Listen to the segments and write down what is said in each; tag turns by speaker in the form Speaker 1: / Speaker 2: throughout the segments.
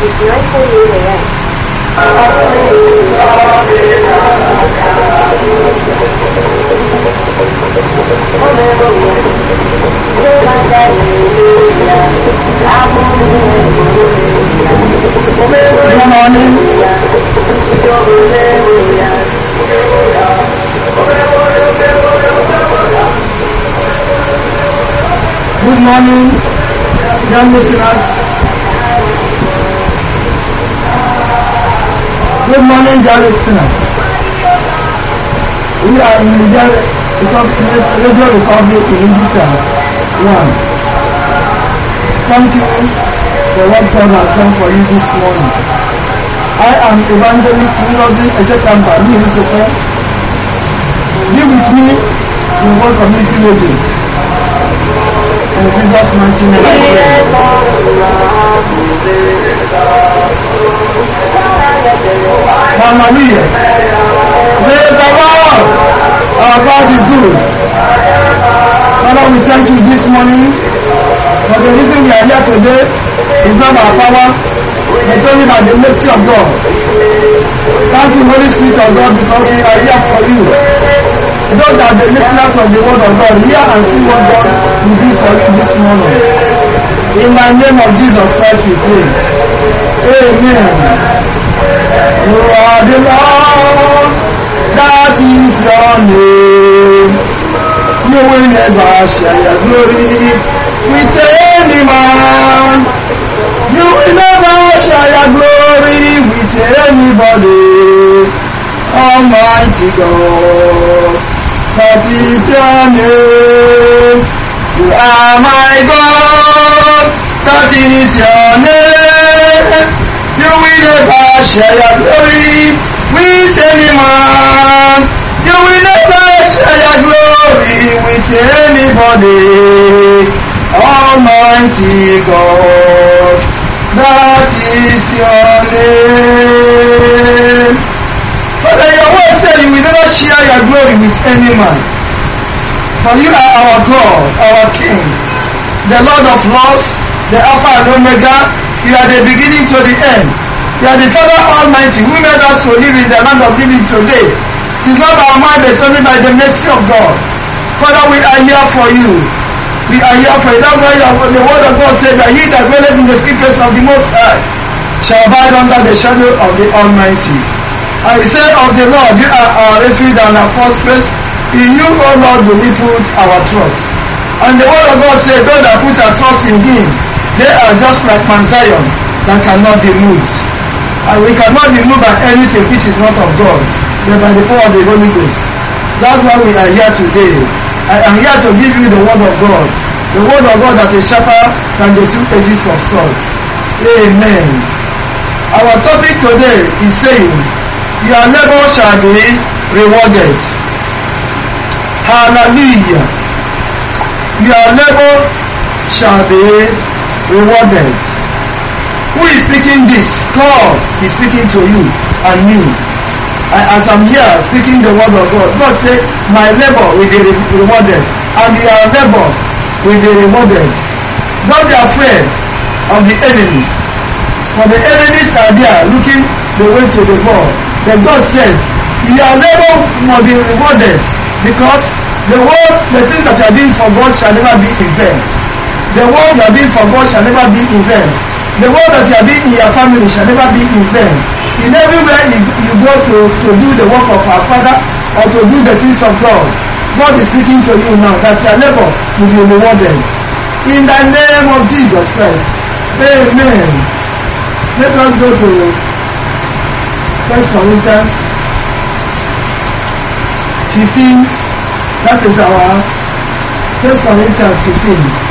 Speaker 1: Good morning. Good morning, young listeners. Good morning, young listeners. We are in the Radio Republic in Ibiza 1. Thank you for what God has done for you this morning. I am Evangelist Ngozi Echekamba Nihusope. Be with me in World Community Radio. In Jesus' mighty name I pray. Hallelujah. Praise the Lord. Our God is good. Father, we thank you this morning for the reason we are here today is not our power, but only by the mercy of God. Thank you, Holy Spirit of God, because we are here for you. Those are the listeners of the word of God. Hear and see what God will do for you this morning. In the name of Jesus Christ we pray. Amen. You are the Lord, that is your name. You will never share your glory with any man. You will never share your glory with anybody. Almighty God, that is your name. You are my God, that is your name. You will never share your glory with any man. You will never share your glory with anybody. Almighty God, that is your name. Father, your word says you will never share your glory with any man. For you are our God, our King, the Lord of Lords, the Alpha and Omega. You are the beginning to the end. You are the Father Almighty who made us to live in the land of living today. It is not by might, but only by the mercy of God. Father, we are here for you. We are here for you. That's why the word of God said that he that dwelleth in the secret place of the Most High shall abide under the shadow of the Almighty. I say of the Lord, you are our refuge and our fortress. In you, O Lord, do we put our trust. And the word of God says, those that put our trust in him, they are just like Mount Zion that cannot be moved. And we cannot be moved by anything which is not of God, but by the power of the Holy Ghost. That's why we are here today. I am here to give you the word of God. The word of God that is sharper than the two edges of sword. Amen. Our topic today is saying, your labor shall be rewarded. Hallelujah. Your labor shall be rewarded. Who is speaking this? God is speaking to you and me. As I'm here speaking the word of God, God said, my labor will be rewarded, and your labor will be rewarded. Don't be afraid of the enemies, for the enemies are there looking the way to the ball. But God said, your labor must be rewarded, because the things that you are doing for God shall never be in vain. The work you are doing for God shall never be in vain. The work that you are doing in your family shall never be in vain. In everywhere you go to do the work of our Father or to do the things of God, God is speaking to you now that your labor will be rewarded. In the name of Jesus Christ. Amen. Let us go to 1 Corinthians 15. That is our 1 Corinthians 15.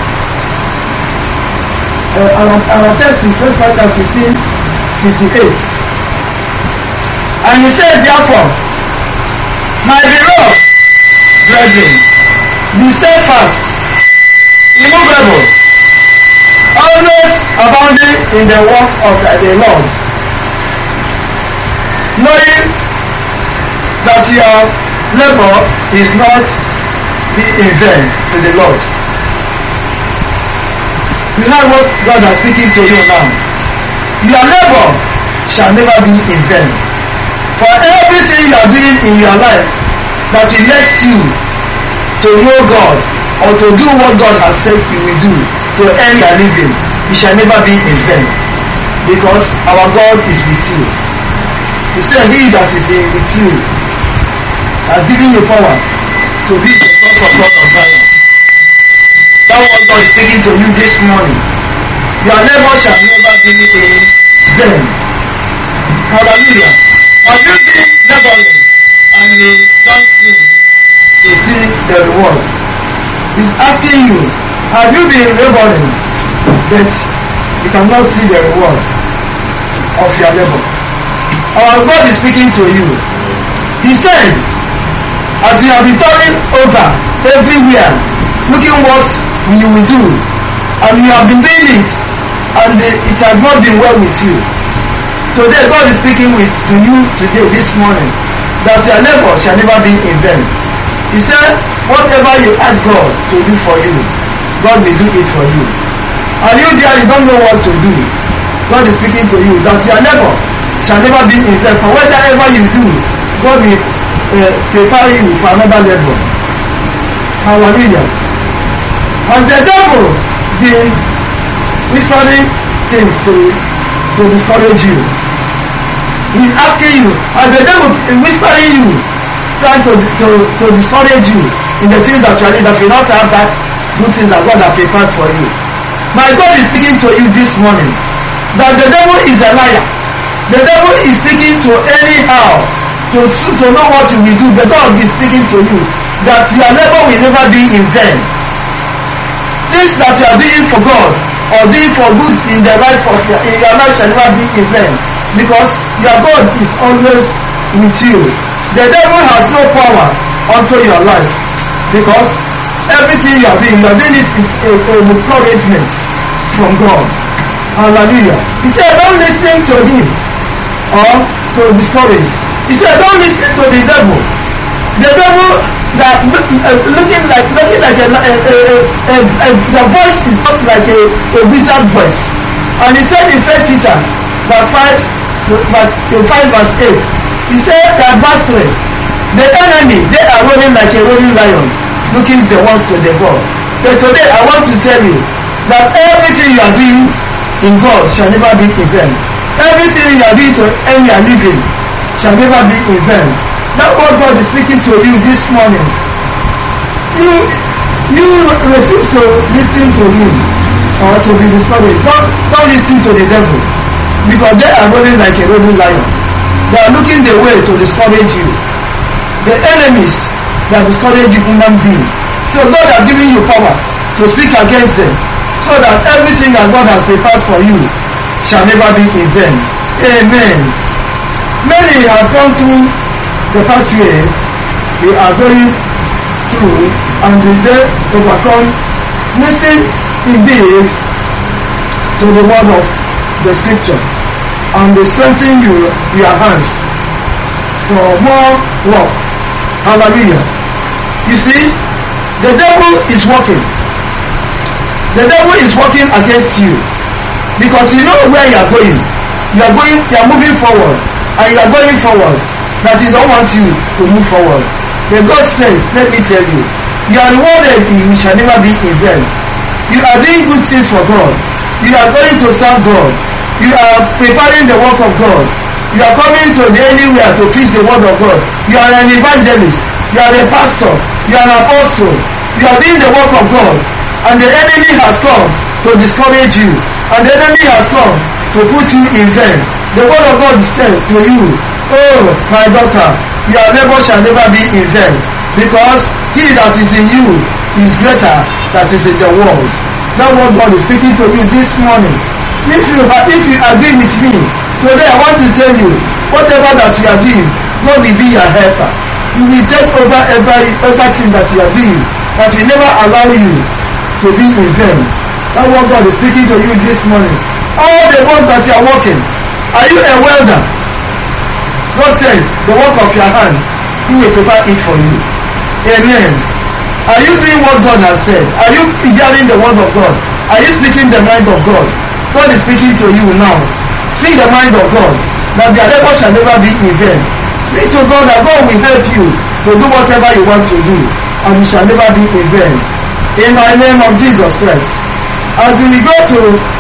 Speaker 1: Our text is 1 Corinthians 15, 58. And he said, therefore, my beloved brethren, be steadfast, immovable, always abounding in the work of the Lord, knowing that your labor is not be in vain to the Lord. You heard what God is speaking to you now. Your labor shall never be in vain. For everything you are doing in your life that will let you to know God or to do what God has said you will do to earn your living, it shall never be in vain, because our God is with you. He said, he that is with you has given you power to be the sons of God of Zion. That was God speaking to you this morning. Your labor shall never be in vain. Hallelujah. Have you been laboring and you don't seem to see the reward? He's asking you, have you been laboring but you cannot see the reward of your labor? Our God is speaking to you. He said, as you have been turning over everywhere, looking what you will do, and you have been doing it, and it has not been well with you. Today, God is speaking to you today, this morning, that your labor shall never be in vain. He said, whatever you ask God to do for you, God will do it for you. Are you there? You don't know what to do. God is speaking to you that your labor shall never be in vain. For whatever you do, God will prepare you for another labor. Hallelujah. Has the devil been whispering things to discourage you? He's asking you, has the devil been whispering you, trying to discourage you in the things that you are doing, that you not have that good things that God has prepared for you? My God is speaking to you this morning that the devil is a liar. The devil is speaking to anyhow to know what you will do. The God is speaking to you that your labor will never be in vain. Things that you are doing for God or doing for good in the life of in your life shall never be in vain, because your God is always with you. The devil has no power unto your life, because everything you are doing it is a encouragement from God. Hallelujah. He said, don't listen to him or to discourage. He said, don't listen to the devil. The devil that looking like the voice is just like a wizard voice. And he said in 1 Peter verse 5 verse 8, he said, the adversary, the enemy, they are rolling like a rolling lion, looking the ones to devour. But today I want to tell you that everything you are doing in God shall never be in vain. Everything you are doing to earn your living shall never be in vain. That's what God is speaking to you this morning. You refuse to listen to him or to be discouraged. Don't listen to the devil, because they are rolling like a rolling lion. They are looking the way to discourage you. The enemies that discourage you human being. So God has given you power to speak against them, so that everything that God has prepared for you shall never be in vain. Amen. Many has gone through the pathway we are going through, and they overcome. Listen indeed to the word of the scripture, and they strengthen your hands for more work. Hallelujah. You see, the devil is working. The devil is working against you, because you know where you are going. You are moving forward, and you are going forward, that he don't want you to move forward. But God said, let me tell you, you are rewarded, you shall never be in vain. You are doing good things for God. You are going to serve God. You are preparing the work of God. You are coming to anywhere to preach the word of God. You are an evangelist. You are a pastor. You are an apostle. You are doing the work of God. And the enemy has come to discourage you. And the enemy has come to put you in vain. The word of God says to you, oh, my daughter, your labor shall never be in vain, because he that is in you is greater that is in the world. That's what God is speaking to you this morning. If you agree with me, today I want to tell you, whatever that you are doing, God will be your helper. He will take over everything that you are doing, that will never allow you to be in vain. That's what God is speaking to you this morning. All the work that you are working, are you a welder? God said, the work of your hand, he will prepare it for you. Amen. Are you doing what God has said? Are you hearing the word of God? Are you speaking the mind of God? God is speaking to you now. Speak the mind of God, that their labor shall never be in vain. Speak to God that God will help you to do whatever you want to do, and it shall never be in vain. In the name of Jesus Christ. As we go to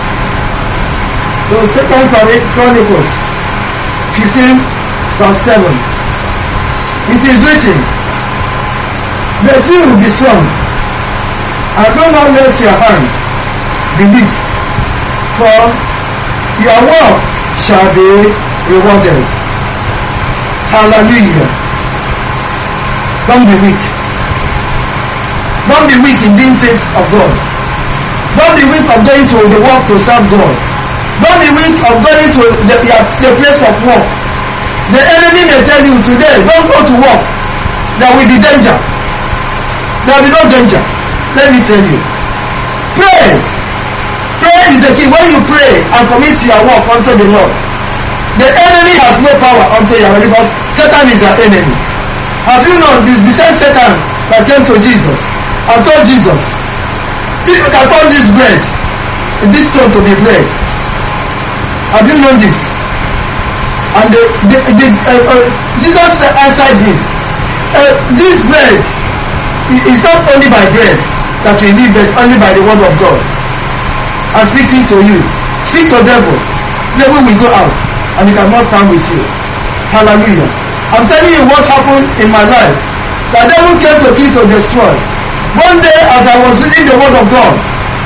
Speaker 1: 2 Chronicles 15 verse 7, it is written, "But you will be strong, and do not let your hand be weak, for your work shall be rewarded." Hallelujah. Don't be weak. Don't be weak in doing things of God. Don't be weak of going to the work to serve God. Don't be weak of going to the place of work. The enemy may tell you today, don't go to work. There will be danger. There will be no danger. Let me tell you. Pray. Prayer is the key. When you pray and commit your work unto the Lord, the enemy has no power unto you, because Satan is your enemy. Have you known this? The same Satan that came to Jesus and told Jesus, if you can turn this bread, this stone to be bread. Have you known this? And Jesus answered him, this bread is not only by bread that we live, but only by the word of God. I'm speaking to you. Speak to devil. Devil will go out and he cannot stand with you. Hallelujah. I'm telling you what happened in my life. The devil came to kill, to destroy. One day as I was reading the word of God,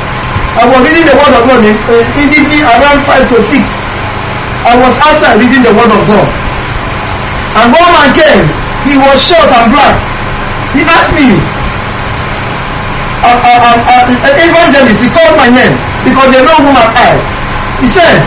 Speaker 1: immediately around 5 to 6, I was outside reading the word of God. And one man came. He was short and black. He asked me, an evangelist, he called my name because they know whom am I. He said,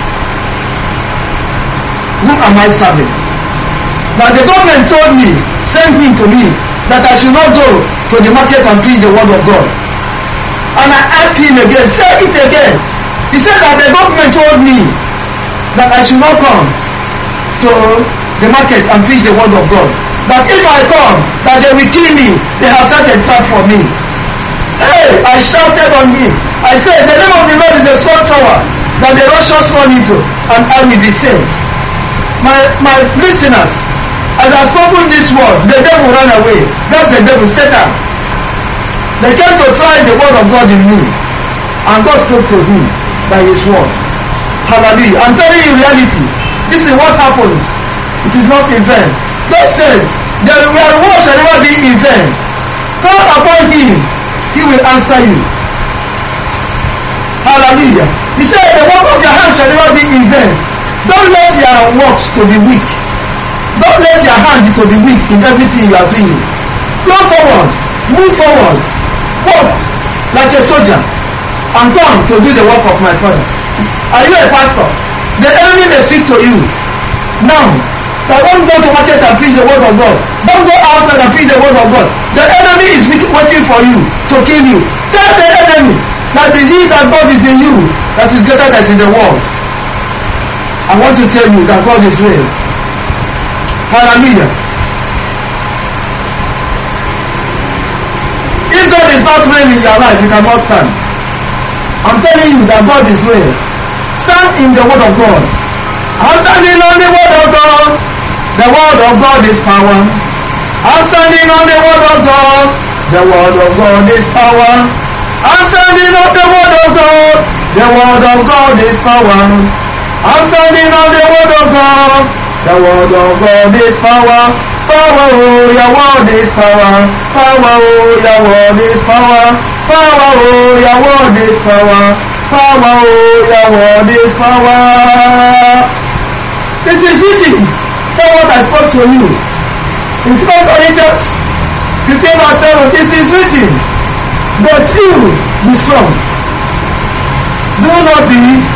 Speaker 1: who am I serving? Now the government told me, sent him to me, that I should not go to the market and preach the word of God. And I asked him again, say it again. He said that the government told me that I should not come to the market and preach the word of God. But if I come, that they will kill me. They have set a trap for me. Hey, I shouted on him. I said, the name of the Lord is a strong tower that the righteous run into, and I will be saved. My listeners, as I spoken this word, the devil ran away. That's the devil, Satan. They came to try the word of God in me, and God spoke to him by his word. Hallelujah. I'm telling you reality. This is what happened. It is not in vain. God said, the reward shall never be in vain. Call upon him, he will answer you. Hallelujah. He said, the work of your hands shall never be in vain. Don't let your works to be weak. Don't let your hand to be weak in everything you are doing. Go forward. Move forward. Walk like a soldier and come to do the work of my Father. Are you a pastor? The enemy may speak to you. Now, don't go to market and preach the word of God. Don't go outside and preach the word of God. The enemy is waiting for you to kill you. Tell the enemy that the he that God is in you, that is greater than in the world. I want to tell you that God is real. Hallelujah. If God is not real in your life, you cannot stand. I'm telling you that God is real. Stand in the word of God. I'm standing on the word of God. The word of God is power. I'm standing on the word of God. The word of God is power. I'm standing on the word of God. The word of God is power. I'm standing on the word of God. The word of God is power. Power, oh, your word is power. Power, oh, your word is power. Power, oh, your word is power. Power, oh, your word is power. It is written. That's what I spoke to you. In 2 Corinthians 15 verse 7, this is written. But you be strong. Do not be